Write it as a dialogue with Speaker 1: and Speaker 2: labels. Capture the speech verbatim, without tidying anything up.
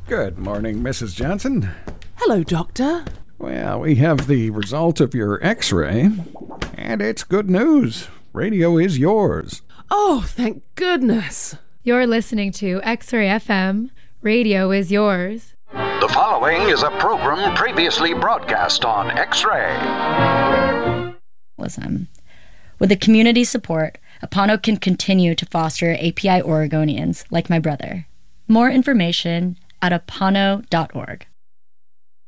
Speaker 1: Good morning, Missus Johnson.
Speaker 2: Hello, Doctor.
Speaker 1: Well, we have the result of your x-ray, and it's good news. Radio is yours.
Speaker 2: Oh, thank goodness.
Speaker 3: You're listening to X-Ray F M. Radio is yours.
Speaker 4: The following is a program previously broadcast on X-Ray.
Speaker 5: Listen, with the community support, Apano can continue to foster A P I Oregonians like my brother. More information at apano dot org.